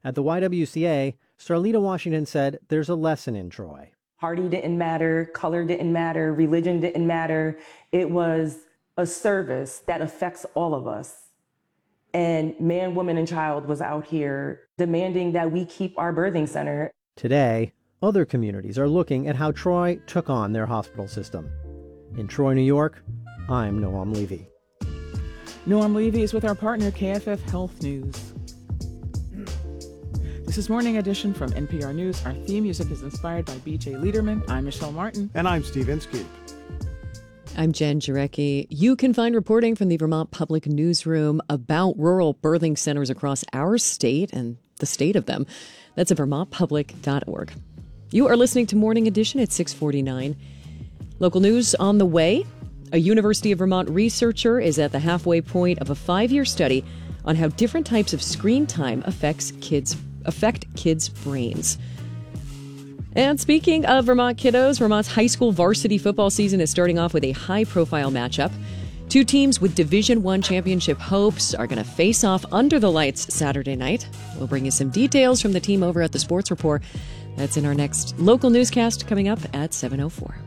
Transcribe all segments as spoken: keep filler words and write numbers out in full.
At the Y W C A, Starlita Washington said there's a lesson in Troy. Party didn't matter, color didn't matter, religion didn't matter. It was a service that affects all of us. And man, woman, and child was out here demanding that we keep our birthing center. Today, other communities are looking at how Troy took on their hospital system. In Troy, New York, I'm Noam Levy. Noam Levy is with our partner K F F Health News. This is Morning Edition from N P R News. Our theme music is inspired by B J Liederman. I'm Michelle Martin. And I'm Steve Inskeep. I'm Jen Jarecki. You can find reporting from the Vermont Public Newsroom about rural birthing centers across our state and the state of them. That's at vermont public dot org. You are listening to Morning Edition at six forty-nine. Local news on the way. A University of Vermont researcher is at the halfway point of a five-year study on how different types of screen time affects kids, affect kids' brains. And speaking of Vermont kiddos, Vermont's high school varsity football season is starting off with a high-profile matchup. Two teams with Division One championship hopes are going to face off under the lights Saturday night. We'll bring you some details from the team over at the Sports Report. That's in our next local newscast coming up at seven oh four.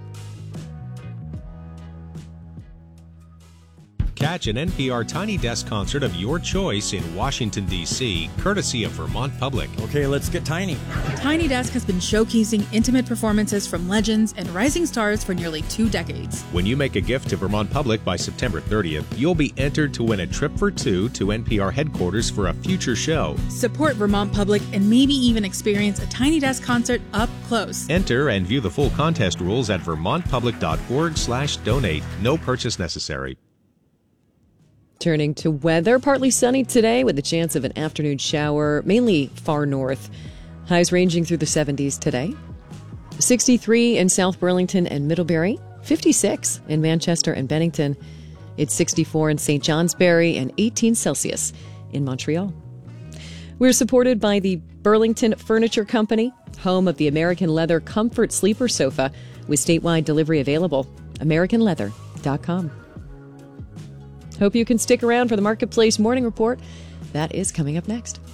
Catch an N P R Tiny Desk concert of your choice in Washington, D C, courtesy of Vermont Public. Okay, let's get tiny. Tiny Desk has been showcasing intimate performances from legends and rising stars for nearly two decades. When you make a gift to Vermont Public by September thirtieth, you'll be entered to win a trip for two to N P R headquarters for a future show. Support Vermont Public and maybe even experience a Tiny Desk concert up close. Enter and view the full contest rules at vermont public dot org slash donate. No purchase necessary. Turning to weather, partly sunny today with a chance of an afternoon shower, mainly far north. Highs ranging through the seventies today. sixty-three in South Burlington and Middlebury. fifty-six in Manchester and Bennington. It's sixty-four in Saint Johnsbury and eighteen Celsius in Montreal. We're supported by the Burlington Furniture Company, home of the American Leather Comfort Sleeper Sofa, with statewide delivery available. american leather dot com. Hope you can stick around for the Marketplace Morning Report. That is coming up next.